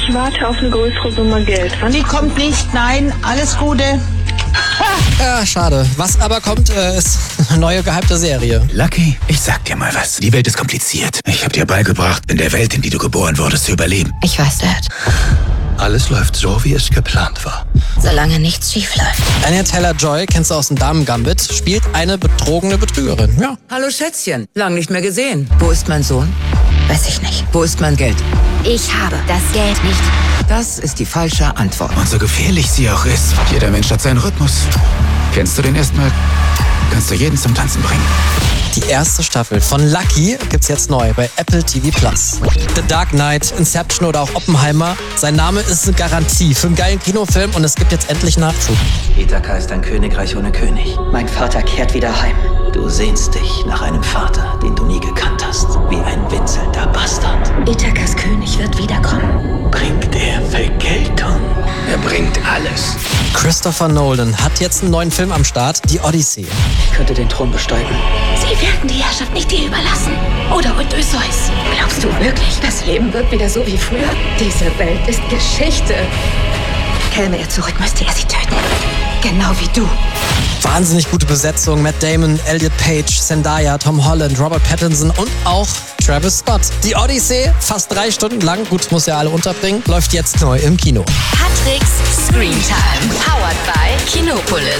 Ich warte auf eine größere Summe Geld. Was? Die kommt nicht, nein, alles Gute. Ja, schade. Was aber kommt, ist eine neue gehypte Serie. Lucky, ich sag dir mal was. Die Welt ist kompliziert. Ich habe dir beigebracht, in der Welt, in die du geboren wurdest, zu überleben. Ich weiß, Dad. Alles läuft so, wie es geplant war. Solange nichts schief läuft. Anya Taylor-Joy, kennst du aus dem Damen-Gambit, spielt eine betrogene Betrügerin. Ja. Hallo Schätzchen, lang nicht mehr gesehen. Wo ist mein Sohn? Weiß ich nicht. Wo ist mein Geld? Ich habe das Geld nicht. Das ist die falsche Antwort. Und so gefährlich sie auch ist, jeder Mensch hat seinen Rhythmus. Kennst du den erstmal? Kannst du jeden zum Tanzen bringen. Die erste Staffel von Lucky gibt's jetzt neu bei Apple TV+. The Dark Knight, Inception oder auch Oppenheimer. Sein Name ist eine Garantie für einen geilen Kinofilm und es gibt jetzt endlich Nachschub. Ithaka ist ein Königreich ohne König. Mein Vater kehrt wieder heim. Du sehnst dich nach einem Vater, den du nie gekannt hast. Wie ein winselnder Bastard. Ithakas König wird wiederkommen. Bringt er Vergeltung? Er bringt alles. Christopher Nolan hat jetzt einen neuen Film am Start, die Odyssee. Ich könnte den Thron besteigen. Sie werden die Herrschaft nicht dir überlassen. Oder Odysseus. Glaubst du wirklich, das Leben wird wieder so wie früher? Diese Welt ist Geschichte. Käme er zurück, müsste er sie töten. Genau wie du. Wahnsinnig gute Besetzung. Matt Damon, Elliot Page, Zendaya, Tom Holland, Robert Pattinson und auch Travis Scott. Die Odyssee, fast 3 Stunden lang, gut, muss ja alle unterbringen, läuft jetzt neu im Kino. Patricks Screentime. Powered by Kinopolis.